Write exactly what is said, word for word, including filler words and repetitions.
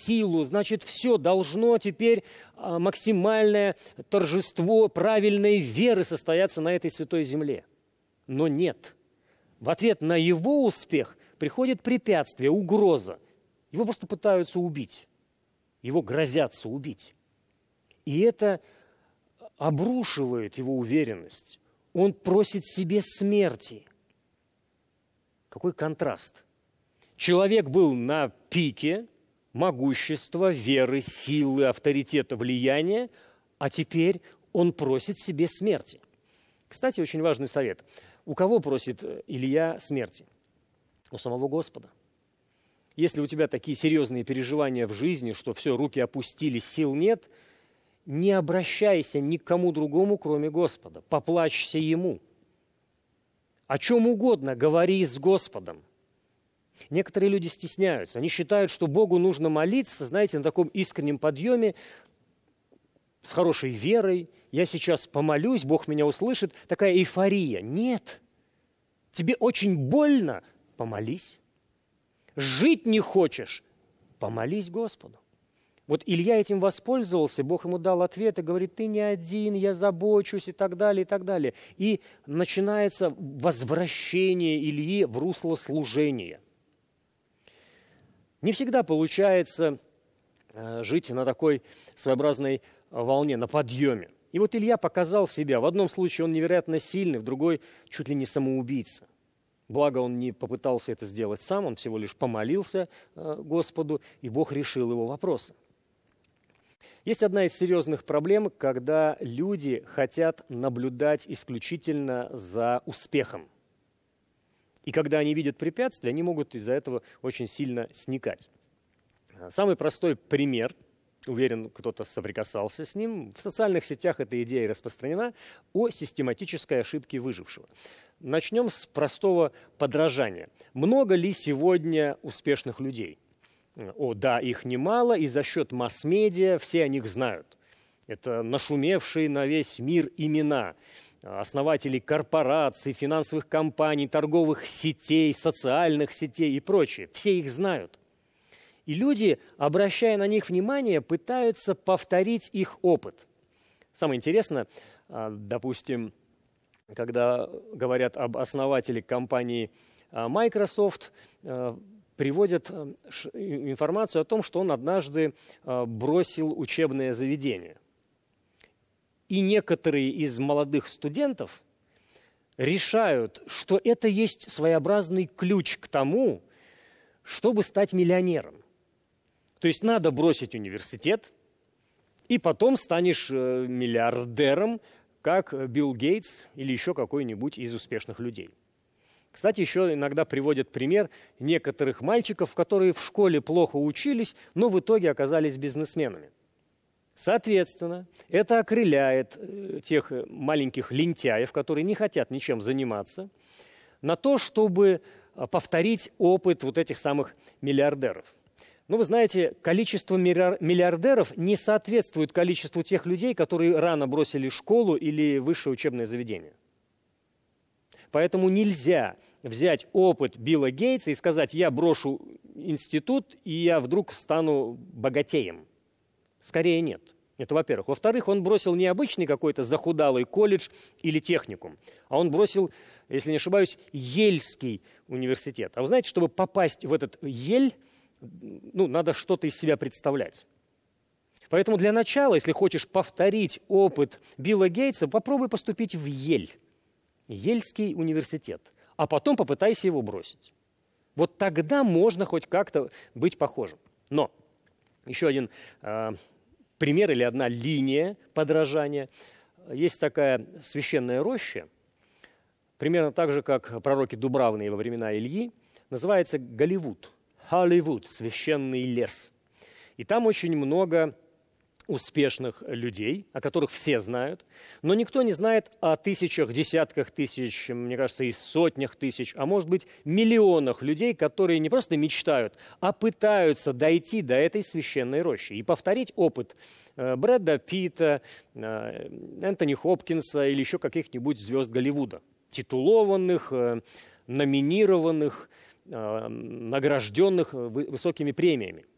силу, значит, все должно теперь максимальное торжество правильной веры состояться на этой святой земле. Но нет. В ответ на его успех приходит препятствие, угроза. Его просто пытаются убить. Его грозятся убить. И это обрушивает его уверенность. Он просит себе смерти. Какой контраст. Человек был на пике могущества, веры, силы, авторитета, влияния, а теперь он просит себе смерти. Кстати, очень важный совет. У кого просит Илья смерти? У самого Господа. Если у тебя такие серьезные переживания в жизни, что все, руки опустились, сил нет, не обращайся ни к кому другому, кроме Господа. Поплачься Ему. О чем угодно говори с Господом. Некоторые люди стесняются. Они считают, что Богу нужно молиться, знаете, на таком искреннем подъеме, с хорошей верой. Я сейчас помолюсь, Бог меня услышит. Такая эйфория. Нет. Тебе очень больно? Помолись. Жить не хочешь? Помолись Господу. Вот Илья этим воспользовался, Бог ему дал ответ и говорит: ты не один, я забочусь и так далее, и так далее. И начинается возвращение Ильи в русло служения. Не всегда получается э, жить на такой своеобразной волне, на подъеме. И вот Илья показал себя. В одном случае он невероятно сильный, в другой чуть ли не самоубийца. Благо он не попытался это сделать сам, он всего лишь помолился э, Господу, и Бог решил его вопросы. Есть одна из серьезных проблем, когда люди хотят наблюдать исключительно за успехом. И когда они видят препятствия, они могут из-за этого очень сильно сникать. Самый простой пример, уверен, кто-то соприкасался с ним, в социальных сетях эта идея распространена, о систематической ошибке выжившего. Начнем с простого подражания. Много ли сегодня успешных людей? О, да, их немало, и за счет масс-медиа все о них знают. Это нашумевшие на весь мир имена основателей корпораций, финансовых компаний, торговых сетей, социальных сетей и прочее. Все их знают. И люди, обращая на них внимание, пытаются повторить их опыт. Самое интересное, допустим, когда говорят об основателе компании Microsoft, приводят информацию о том, что он однажды бросил учебное заведение. И некоторые из молодых студентов решают, что это есть своеобразный ключ к тому, чтобы стать миллионером. То есть надо бросить университет, и потом станешь миллиардером, как Билл Гейтс или еще какой-нибудь из успешных людей. Кстати, еще иногда приводят пример некоторых мальчиков, которые в школе плохо учились, но в итоге оказались бизнесменами. Соответственно, это окрыляет тех маленьких лентяев, которые не хотят ничем заниматься, на то, чтобы повторить опыт вот этих самых миллиардеров. Но вы знаете, количество миллиардеров не соответствует количеству тех людей, которые рано бросили школу или высшее учебное заведение. Поэтому нельзя взять опыт Билла Гейтса и сказать: я брошу институт, и я вдруг стану богатеем. Скорее нет. Это во-первых. Во-вторых, он бросил не обычный какой-то захудалый колледж или техникум, а он бросил, если не ошибаюсь, Ельский университет. А вы знаете, чтобы попасть в этот Ель, ну, надо что-то из себя представлять. Поэтому для начала, если хочешь повторить опыт Билла Гейтса, попробуй поступить в Ель. Ельский университет. А потом попытайся его бросить. Вот тогда можно хоть как-то быть похожим. Но еще один э, пример или одна линия подражания. Есть такая священная роща, примерно так же, как пророки Дубравные во времена Ильи, называется Голливуд. Холливуд, священный лес. И там очень много успешных людей, о которых все знают, но никто не знает о тысячах, десятках тысяч, мне кажется, и сотнях тысяч, а может быть, миллионах людей, которые не просто мечтают, а пытаются дойти до этой священной рощи и повторить опыт Брэда Питта, Энтони Хопкинса или еще каких-нибудь звезд Голливуда, титулованных, номинированных, награжденных высокими премиями.